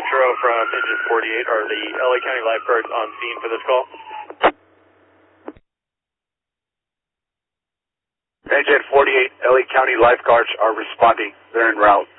Metro from Engine 48. Are the LA County lifeguards on scene for this call? Engine 48, LA County lifeguards are responding. They're en route.